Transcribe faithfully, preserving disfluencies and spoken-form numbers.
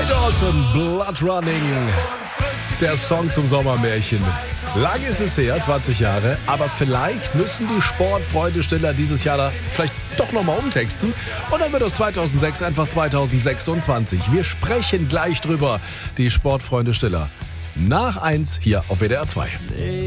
Dalton, Blood Running. Der Song zum Sommermärchen. Lang ist es her, zwanzig Jahre, aber vielleicht müssen die Sportfreundesteller dieses Jahr da vielleicht doch nochmal umtexten. Und dann wird aus zweitausendsechs einfach zweitausendsechsundzwanzig. Wir sprechen gleich drüber, die Sportfreundesteller. Nach eins hier auf W D R zwei.